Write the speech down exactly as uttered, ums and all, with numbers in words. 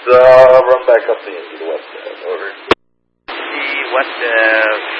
uh, run back up the, the west end. Over. The west, uh,